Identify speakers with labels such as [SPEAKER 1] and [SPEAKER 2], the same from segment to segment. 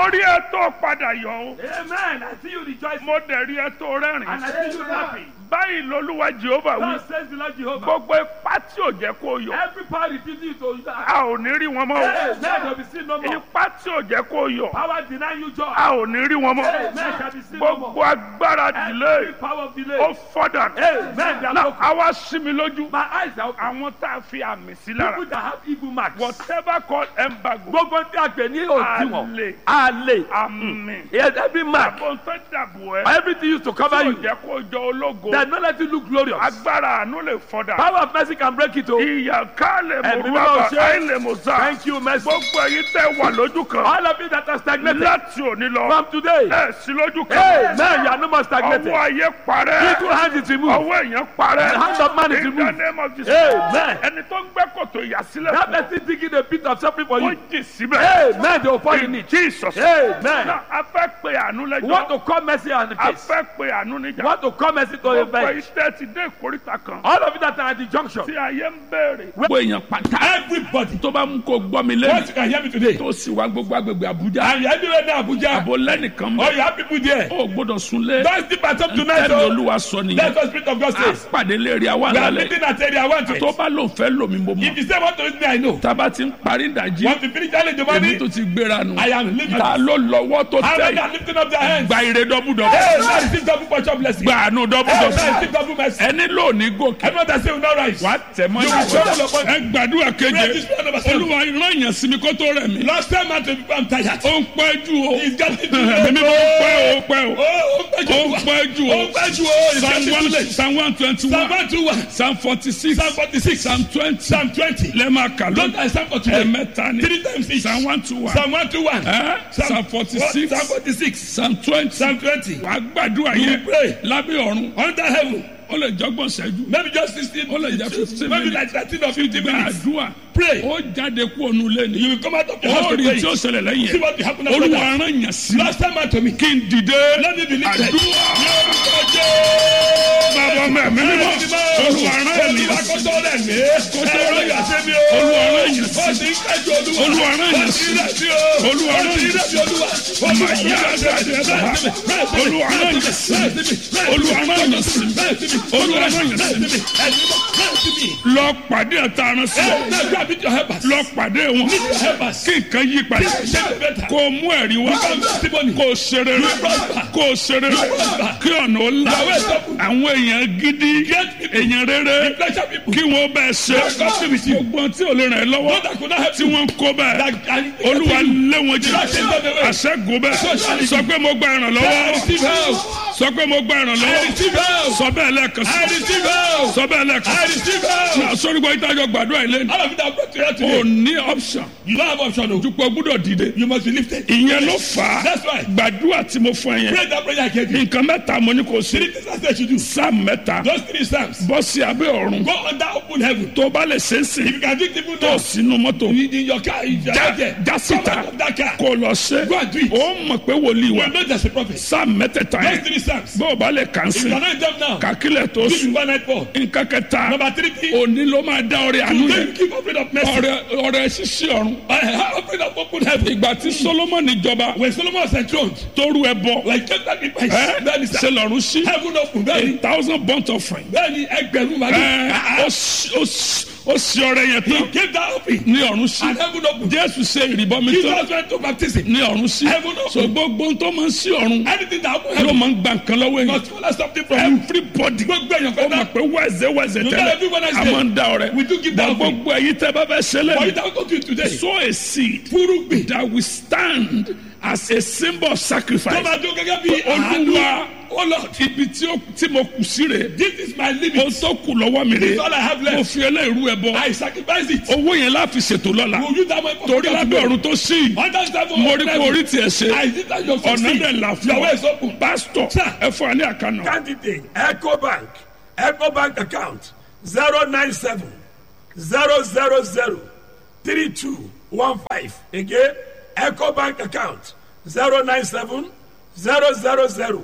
[SPEAKER 1] rí ẹ tó padà yọ o.
[SPEAKER 2] Amen. I see you rejoicing.
[SPEAKER 1] Mo dẹ̀ rí ẹ tó rẹ́rìn.
[SPEAKER 2] And I see you laughing.
[SPEAKER 1] Báyìí lolúwa Jèhófà wí.
[SPEAKER 2] God says the Lord Jehovah.
[SPEAKER 1] Gbogbo ipá tí ò jẹ́ kó yọ.
[SPEAKER 2] Every power refusing you to
[SPEAKER 1] A ò ní rí wọn mọ́ o.
[SPEAKER 2] Amen. Shall be seen no more.
[SPEAKER 1] Ipá tí ò jẹ́ kó yọ.
[SPEAKER 2] Power denying you joy.
[SPEAKER 1] A ò ní rí wọn mọ́.
[SPEAKER 2] Amen. Shall be seen no
[SPEAKER 1] Gbogbo
[SPEAKER 2] more.
[SPEAKER 1] agbára
[SPEAKER 2] Every
[SPEAKER 1] delay
[SPEAKER 2] power of delay.
[SPEAKER 1] ó fọ́dà.
[SPEAKER 2] Amen. They are
[SPEAKER 1] Náà
[SPEAKER 2] broken.
[SPEAKER 1] a wá sí mi lójú.
[SPEAKER 2] My eyes are open.
[SPEAKER 1] Àwọn tá a fi àmì sí lára.
[SPEAKER 2] People that have evil marks.
[SPEAKER 1] Whatever called embargo.
[SPEAKER 2] Gbogbo tí a pè ní òdiwọ̀n.
[SPEAKER 1] Àlè.
[SPEAKER 2] Àlè.
[SPEAKER 1] Àmì.
[SPEAKER 2] Yes, every mark.
[SPEAKER 1] Àbọ̀ tó dàbò ẹ́.
[SPEAKER 2] Everything used to cover
[SPEAKER 1] Tí ò
[SPEAKER 2] you.
[SPEAKER 1] jẹ́ kó jọ ológo.
[SPEAKER 2] That not let you look glorious.
[SPEAKER 1] Agbára àánú lè fọ́dà.
[SPEAKER 2] Power of mercy can break it. Oh.
[SPEAKER 1] Ìyà ká lè mọ̀
[SPEAKER 2] Ẹ̀mí
[SPEAKER 1] rúbà
[SPEAKER 2] mímọ́ ṣe.
[SPEAKER 1] àìlè mọ̀ sá.
[SPEAKER 2] Thank you, mercy.
[SPEAKER 1] Gbogbo èyí tẹ́ wà lójú kan.
[SPEAKER 2] All of you that are stagnated.
[SPEAKER 1] Láti òní lọ.
[SPEAKER 2] From today.
[SPEAKER 1] Ẹ sí lójú
[SPEAKER 2] Amen.
[SPEAKER 1] kan.
[SPEAKER 2] You are no more stagnated.
[SPEAKER 1] Ọwọ́ ayé parẹ́.
[SPEAKER 2] Evil hand is removed.
[SPEAKER 1] Ọwọ́ èèyàn parẹ́.
[SPEAKER 2] The hand of man is
[SPEAKER 1] In the
[SPEAKER 2] removed.
[SPEAKER 1] name of Jesus.
[SPEAKER 2] Amen.
[SPEAKER 1] Ẹni tó ń gbẹ́ kòtò ìyàsílẹ̀
[SPEAKER 2] That
[SPEAKER 1] fún
[SPEAKER 2] person digging a bit of suffering for
[SPEAKER 1] ọ. Ó
[SPEAKER 2] you.
[SPEAKER 1] jì síbẹ̀.
[SPEAKER 2] Amen. They will fall in
[SPEAKER 1] In
[SPEAKER 2] it.
[SPEAKER 1] Jesus.
[SPEAKER 2] Amen.
[SPEAKER 1] Náà a fẹ́ pe àánú
[SPEAKER 2] We want
[SPEAKER 1] lẹ́jọ́.
[SPEAKER 2] to call mercy on the
[SPEAKER 1] A
[SPEAKER 2] case.
[SPEAKER 1] fẹ́ pe àánú
[SPEAKER 2] We
[SPEAKER 1] níjà.
[SPEAKER 2] want to call mercy to a
[SPEAKER 1] Gbogbo
[SPEAKER 2] bench.
[SPEAKER 1] iṣẹ́ ti dé ìkórìtà kan.
[SPEAKER 2] All of you that are at the junction.
[SPEAKER 1] Tí ayé ń béèrè.
[SPEAKER 2] Gbogbo
[SPEAKER 1] èèyàn pàtàkì.
[SPEAKER 2] Everybody.
[SPEAKER 1] Tó bá mú kó gbọ́ mi
[SPEAKER 2] Once
[SPEAKER 1] lẹ́nu.
[SPEAKER 2] you can hear me today.
[SPEAKER 1] Tó sì wá gbogbo agbègbè Àbújá.
[SPEAKER 2] And you are everywhere now, Abuja.
[SPEAKER 1] Àbò lẹ́nìkan
[SPEAKER 2] Oh,
[SPEAKER 1] mọ́.
[SPEAKER 2] you have people there.
[SPEAKER 1] Ó gbọ́dọ̀ sunlé.
[SPEAKER 2] Don't sleep at home tonight.
[SPEAKER 1] Tẹ́lẹ̀
[SPEAKER 2] Oh.
[SPEAKER 1] Olúwa sọ
[SPEAKER 2] That's
[SPEAKER 1] nìyẹn.
[SPEAKER 2] what Spirit of God
[SPEAKER 1] A
[SPEAKER 2] says.
[SPEAKER 1] pàdé lérí àwa
[SPEAKER 2] We are
[SPEAKER 1] lálẹ́.
[SPEAKER 2] meeting at area 1
[SPEAKER 1] Tó bá lòun fẹ́ lòmí mo
[SPEAKER 2] If
[SPEAKER 1] mọ̀.
[SPEAKER 2] you say want to use me, I know.
[SPEAKER 1] Tábà ti ń parí ìdajì.
[SPEAKER 2] Want to finish challenge the
[SPEAKER 1] Èmi
[SPEAKER 2] money?
[SPEAKER 1] tó ti gbéra nù.
[SPEAKER 2] I am living.
[SPEAKER 1] Ta ló lọ́wọ́ tó
[SPEAKER 2] How
[SPEAKER 1] tẹ̀
[SPEAKER 2] many
[SPEAKER 1] yìí?
[SPEAKER 2] are lifting up their hands?
[SPEAKER 1] Gba ire dọ́bùdọ́bù.
[SPEAKER 2] Hey, now receive double portion blessing.
[SPEAKER 1] Gba àánú
[SPEAKER 2] Hey, now
[SPEAKER 1] dọ́bùdọ́bù.
[SPEAKER 2] receive double mercy.
[SPEAKER 1] Ẹni lónìí gòkè.
[SPEAKER 2] Everyone that say will not rise.
[SPEAKER 1] Wà á tẹ̀ mọ́
[SPEAKER 2] You will trouble upon you.
[SPEAKER 1] Ẹ gbàdúrà
[SPEAKER 2] Pray
[SPEAKER 1] keje.
[SPEAKER 2] this prayer number 7.
[SPEAKER 1] Olúwa rán èèyàn sí mi kó tó rẹ̀ mí.
[SPEAKER 2] Last time I told you I'm tired.
[SPEAKER 1] Ó ń pẹ́ jù o.
[SPEAKER 2] He's getting too
[SPEAKER 1] Èmi
[SPEAKER 2] late.
[SPEAKER 1] bó ń pẹ́ o. Ó pẹ́ o.
[SPEAKER 2] Oh,
[SPEAKER 1] Ó ń pẹ́ jù o.
[SPEAKER 2] Oh, thank you. Oh, it's getting too late.
[SPEAKER 1] Psalm 121.
[SPEAKER 2] Psalm 121.
[SPEAKER 1] Psalm 46.
[SPEAKER 2] Psalm 46.
[SPEAKER 1] Psalm 20.
[SPEAKER 2] Psalm 20.
[SPEAKER 1] Lẹ́ máa kà
[SPEAKER 2] Don't
[SPEAKER 1] lónìí.
[SPEAKER 2] I stand for today?
[SPEAKER 1] Ẹ̀mẹ́ta ni.
[SPEAKER 2] 3 times each.
[SPEAKER 1] Psalm 121.
[SPEAKER 2] Psalm 121.
[SPEAKER 1] Psalm 46.
[SPEAKER 2] Psalm 46.
[SPEAKER 1] Psalm 20.
[SPEAKER 2] Psalm 20.
[SPEAKER 1] Wàá gbàdúrà
[SPEAKER 2] You
[SPEAKER 1] yẹn.
[SPEAKER 2] will pray.
[SPEAKER 1] Lábẹ́ ọ̀run.
[SPEAKER 2] Under heaven.
[SPEAKER 1] Ó lè jọ́gbọ̀n ṣẹ́jú.
[SPEAKER 2] Maybe just 16.
[SPEAKER 1] Ó lè jẹ́ 15
[SPEAKER 2] Maybe
[SPEAKER 1] minutes.
[SPEAKER 2] like 13 or 15 minutes.
[SPEAKER 1] Gbàdúrà.
[SPEAKER 2] Pray.
[SPEAKER 1] Ó jáde kú ònú lé ni.
[SPEAKER 2] You will come out of your house
[SPEAKER 1] Ó
[SPEAKER 2] to
[SPEAKER 1] rí
[SPEAKER 2] pray.
[SPEAKER 1] tí ó ṣẹlẹ̀ lẹ́yìn
[SPEAKER 2] See
[SPEAKER 1] ẹ̀.
[SPEAKER 2] what will happen after
[SPEAKER 1] Olúwa
[SPEAKER 2] that.
[SPEAKER 1] rán yàn sí mi.
[SPEAKER 2] Last time I told me.
[SPEAKER 1] Kí n dìde.
[SPEAKER 2] Let me be lifted.
[SPEAKER 1] Àdúrà. Bàbá mẹ́mí mímọ́. Olúwa rán yàn sí mi.
[SPEAKER 2] Olúwa kó tó rẹ̀ mí.
[SPEAKER 1] Olúwa rán yàn sí mi.
[SPEAKER 2] Olúwa rán yàn sí mi.
[SPEAKER 1] Olúwa rán yàn sí mi. Olúwa rán yàn sí mi. Ọmọ ìyá àgbàdo ẹ̀dá. Olúwa rán yàn sí mi. Olúwa rán yàn sí mi. Olúwa rán yàn sí mi. Lọ pàdé ẹ̀ta aran sí ọ. Lọ pàdé wọn. Kí nǹkan yí padà. Kó o mú ẹ̀rí wá. Kó o ṣe rere. Kó o ṣe rere. Kí ọ̀nà ó là. Àwọn èèyàn gidi. Èèyàn rere. Kí wọ́n bẹ́ẹ̀ ṣe. Gbogbo tí ò lè ràn ẹ́ lọ́wọ́. Tí wọ́n ń kó bẹ́ẹ̀. Olúwa lé wọn jìnnà. Àṣẹ́gun bẹ́ẹ̀. Sọ pé mo gba ìrànlọ́wọ́. Sọ pé mo gba ìrànlọ́wọ́. Sọ bẹ́ẹ̀ lẹ́ẹ̀kan sí. Sọ bẹ́ẹ̀ lẹ́ẹ̀kan sí. Sọ́rí gbọ́ ìtajọ gbàdúrà ilé ni. O ní option.
[SPEAKER 2] You don't have option. No.
[SPEAKER 1] Dúpọ̀ gbúdọ̀ dìde.
[SPEAKER 2] You must be lifted.
[SPEAKER 1] Ìyẹn ló fà á.
[SPEAKER 2] That's why.
[SPEAKER 1] Gbàdúrà tí mo fún ẹ yẹn.
[SPEAKER 2] Pray that prayer I gave you.
[SPEAKER 1] Nǹkan mẹ́ta mo ní kò sí.
[SPEAKER 2] 3 things I said you do.
[SPEAKER 1] Psalm mẹ́ta.
[SPEAKER 2] Those 3 psalms.
[SPEAKER 1] Bọ́ sí abẹ́ ọ̀run.
[SPEAKER 2] Go under open heaven.
[SPEAKER 1] Tó bá lè ṣe é sìn.
[SPEAKER 2] If you can dig people
[SPEAKER 1] Tó
[SPEAKER 2] now.
[SPEAKER 1] sínú mọ́tò.
[SPEAKER 2] In your car. If you are there.
[SPEAKER 1] Já síta.
[SPEAKER 2] Come out of that car.
[SPEAKER 1] Kó lọ ṣe.
[SPEAKER 2] Go and do it.
[SPEAKER 1] Ó mọ̀ pé wòlíì wa.
[SPEAKER 2] You know there's a prophet.
[SPEAKER 1] Psalm mẹ́tẹ̀ẹ̀ta
[SPEAKER 2] Those
[SPEAKER 1] yẹn.
[SPEAKER 2] 3 psalms.
[SPEAKER 1] Bó o bá lè kàn
[SPEAKER 2] If
[SPEAKER 1] sí.
[SPEAKER 2] you are not them now.
[SPEAKER 1] Kàkílẹ̀ tó
[SPEAKER 2] This is
[SPEAKER 1] sùn.
[SPEAKER 2] 194.
[SPEAKER 1] Nǹkan kẹta.
[SPEAKER 2] Number 3 thing.
[SPEAKER 1] Òní ló máa dá ọrẹ àánú
[SPEAKER 2] Then
[SPEAKER 1] yẹn.
[SPEAKER 2] you keep offering of mercy.
[SPEAKER 1] Ọrẹ ṣíṣí ọ̀run.
[SPEAKER 2] Offering of open heaven.
[SPEAKER 1] Ìgbà tí Solomoni jọba.
[SPEAKER 2] When Solomon was enthroned.
[SPEAKER 1] Tó rú ẹbọ.
[SPEAKER 2] Like just like the price. Bẹ́ẹ̀ni sá.
[SPEAKER 1] Ṣe lọ́run sí.
[SPEAKER 2] Heaven open. Bẹ́ẹ̀ni.
[SPEAKER 1] 1,000 burnt offering.
[SPEAKER 2] Bẹ́ẹ̀ni ẹgbẹ̀rún màlúù.
[SPEAKER 1] Ó sì ọrẹ yẹn
[SPEAKER 2] He
[SPEAKER 1] tán.
[SPEAKER 2] gave that offering.
[SPEAKER 1] Ní ọ̀run sí.
[SPEAKER 2] And heaven open.
[SPEAKER 1] Jésù ṣe ìrìbọmi tán.
[SPEAKER 2] Jesus went to baptism.
[SPEAKER 1] Ní ọ̀run sí.
[SPEAKER 2] Heaven open.
[SPEAKER 1] So gbogbo tó máa ń sí ọ̀run.
[SPEAKER 2] Anything that open
[SPEAKER 1] Ló
[SPEAKER 2] heaven.
[SPEAKER 1] máa ń gba nǹkan lọ́wọ́ èèyàn.
[SPEAKER 2] Must follow something from you.
[SPEAKER 1] Everybody.
[SPEAKER 2] Gbogbo èèyàn
[SPEAKER 1] Ó
[SPEAKER 2] fẹ́
[SPEAKER 1] mọ̀
[SPEAKER 2] dá.
[SPEAKER 1] pé wẹ́ẹ̀sẹ̀
[SPEAKER 2] You know
[SPEAKER 1] tẹ́lẹ̀.
[SPEAKER 2] everyone has
[SPEAKER 1] A máa ń dá ọrẹ.
[SPEAKER 2] We do give that offering.
[SPEAKER 1] Gbogbo èyí tẹ́ bá fẹ́ ṣe
[SPEAKER 2] For
[SPEAKER 1] lẹ́nu.
[SPEAKER 2] it I go to you today.
[SPEAKER 1] Sow a seed
[SPEAKER 2] Fúrúgbìn.
[SPEAKER 1] that will stand as a symbol of
[SPEAKER 2] Tó
[SPEAKER 1] sacrifice.
[SPEAKER 2] máa dún gẹ́gẹ́ bí àánú.
[SPEAKER 1] Olúwa
[SPEAKER 2] Oh Lord.
[SPEAKER 1] ibi tí mo kù sí rè.
[SPEAKER 2] This is my limit.
[SPEAKER 1] Ohun tó kù lọ́wọ́ mi
[SPEAKER 2] This
[SPEAKER 1] rè.
[SPEAKER 2] is all I have
[SPEAKER 1] Mo
[SPEAKER 2] left.
[SPEAKER 1] fi eléyìí ẹ bọ.
[SPEAKER 2] I sacrifice it.
[SPEAKER 1] Owó yẹn láfi ṣètò lọ́la.
[SPEAKER 2] Will you that money for
[SPEAKER 1] Torí lábẹ́ ọ̀run tó sí. Mo rí kó orí tiẹ̀ ṣe.
[SPEAKER 2] I did that your
[SPEAKER 1] Ọ̀nà dẹ̀ là fún
[SPEAKER 2] Your way is
[SPEAKER 1] ọ.
[SPEAKER 2] open.
[SPEAKER 1] Pásítọ̀
[SPEAKER 2] Sir.
[SPEAKER 1] ẹ fún wa ní àkànnà.
[SPEAKER 2] Candidate Ecobank Ecobank account 097 000 3215. Again, Ecobank account 097 000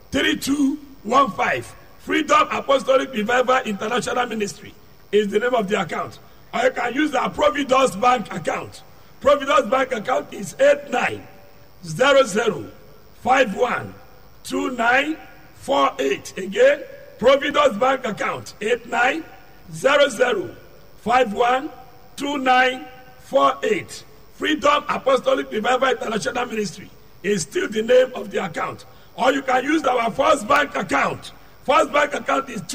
[SPEAKER 2] 3215. Freedom Apostolic Revival International Ministry is the name of the account. Or you can use the Providence Bank account. Providence Bank account is 8900512948. Again, Providence Bank account 8900512948. Freedom Apostolic Revival International Ministry is still the name of the account. Or you can use our First Bank account. First Bank account is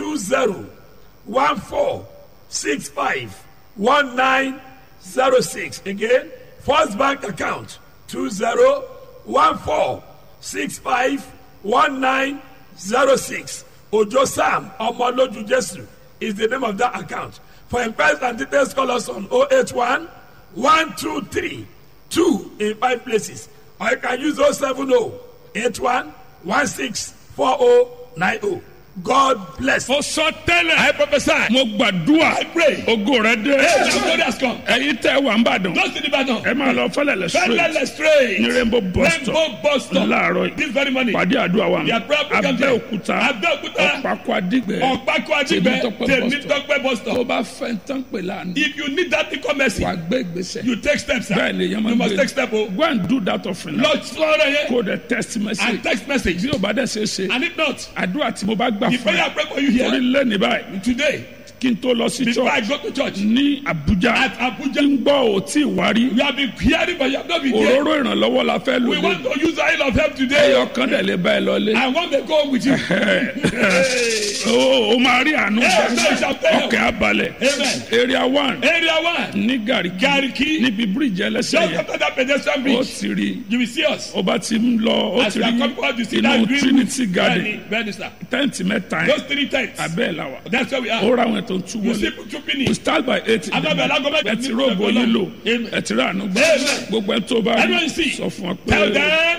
[SPEAKER 2] 2014651906. Again, First Bank account 2014651906. Ojo Sam Omoloju Jesu is the name of that account. For inquiries and details, call us on 081 123 2 in 5 places. Or you can use 070 81 164090. God bless.
[SPEAKER 1] Ó sọ tẹ́lẹ̀.
[SPEAKER 2] I prophesy.
[SPEAKER 1] Mo gbàdúrà.
[SPEAKER 2] I pray.
[SPEAKER 1] Ògo rẹ dé.
[SPEAKER 2] Hey, the glory has come.
[SPEAKER 1] Ẹ̀yin tẹ́ wà ń bàdàn.
[SPEAKER 2] Don't see the battle.
[SPEAKER 1] Ẹ máa lọ Fẹ́lẹ́lẹ̀ straight.
[SPEAKER 2] Fẹ́lẹ́lẹ̀ straight.
[SPEAKER 1] Ní Rainbow bus stop.
[SPEAKER 2] Rainbow bus stop.
[SPEAKER 1] Láàárọ̀ yìí.
[SPEAKER 2] This very morning.
[SPEAKER 1] Pàdé àdúrà wa.
[SPEAKER 2] Their prayer program there.
[SPEAKER 1] Abẹ́òkúta.
[SPEAKER 2] Abẹ́òkúta.
[SPEAKER 1] Ọ̀pákó Adígbẹ́.
[SPEAKER 2] Ọ̀pákó Adígbẹ́. Tèmítọ́pẹ́ bus stop.
[SPEAKER 1] Tó bá fẹ́ tán pè lánàá.
[SPEAKER 2] If you need that equal mercy,
[SPEAKER 1] Wà gbé ìgbésẹ̀.
[SPEAKER 2] you take steps.
[SPEAKER 1] Bẹ́ẹ̀ ni èèyàn máa
[SPEAKER 2] You
[SPEAKER 1] ń
[SPEAKER 2] must
[SPEAKER 1] gbé.
[SPEAKER 2] take steps.
[SPEAKER 1] Go and do that offering.
[SPEAKER 2] Lord, sọ̀rọ̀ yẹn.
[SPEAKER 1] Kó the text message.
[SPEAKER 2] And text message.
[SPEAKER 1] Bí o bá dẹ̀ ṣe ṣe.
[SPEAKER 2] And if not,
[SPEAKER 1] Àdúrà tí mo bá gbà
[SPEAKER 2] the
[SPEAKER 1] fún
[SPEAKER 2] prayer I
[SPEAKER 1] ẹ.
[SPEAKER 2] pray for you here
[SPEAKER 1] Torí lẹ́ni báyìí.
[SPEAKER 2] today,
[SPEAKER 1] Kí n tó lọ sí
[SPEAKER 2] before I
[SPEAKER 1] church.
[SPEAKER 2] go to church,
[SPEAKER 1] Ní Abuja.
[SPEAKER 2] at Abuja,
[SPEAKER 1] Ń gbọ́ ò tí ì wárí.
[SPEAKER 2] we have been hearing, but you have not been there.
[SPEAKER 1] Òróró ìrànlọ́wọ́ la fẹ́ lò
[SPEAKER 2] We
[SPEAKER 1] lé.
[SPEAKER 2] want to use oil of help today.
[SPEAKER 1] Ẹyọ kan dẹ̀ lè bá ẹ lọ lé.
[SPEAKER 2] I want to go with you.
[SPEAKER 1] O máa rí àánú
[SPEAKER 2] Amen.
[SPEAKER 1] ọkẹ́ abalẹ̀.
[SPEAKER 2] Amen.
[SPEAKER 1] Area 1
[SPEAKER 2] Area 1,
[SPEAKER 1] ní Gariki níbi bíríìjì ẹlẹ́sẹ̀
[SPEAKER 2] just
[SPEAKER 1] yẹn.
[SPEAKER 2] after that pedestrian
[SPEAKER 1] Ó
[SPEAKER 2] bridge,
[SPEAKER 1] ti rí.
[SPEAKER 2] you will see us.
[SPEAKER 1] Ó bá ti ń lọ, ó
[SPEAKER 2] As
[SPEAKER 1] ti
[SPEAKER 2] we are
[SPEAKER 1] rí
[SPEAKER 2] coming out, you see
[SPEAKER 1] inú
[SPEAKER 2] that green
[SPEAKER 1] Trinity
[SPEAKER 2] roof.
[SPEAKER 1] Garden.
[SPEAKER 2] Bẹ́ẹ̀ni, sir.
[SPEAKER 1] Tẹ́ǹtì mẹ́ta
[SPEAKER 2] Those
[SPEAKER 1] yẹn.
[SPEAKER 2] 3 tents.
[SPEAKER 1] Abẹ́ ẹ̀ la wà.
[SPEAKER 2] That's where we are.
[SPEAKER 1] Ó ra àwọn ètò ń tú
[SPEAKER 2] You
[SPEAKER 1] wọlé.
[SPEAKER 2] see Chupini.
[SPEAKER 1] We start by 8.
[SPEAKER 2] Alábẹ̀ alágọ́ mẹ́ta.
[SPEAKER 1] Ẹ ti rògbò yín lò.
[SPEAKER 2] Amen.
[SPEAKER 1] Ẹ ti rí àánú gbà.
[SPEAKER 2] Amen.
[SPEAKER 1] Gbogbo ẹ tó bá rí.
[SPEAKER 2] Everyone see.
[SPEAKER 1] Sọ fún ọ
[SPEAKER 2] Tell
[SPEAKER 1] pé.
[SPEAKER 2] them.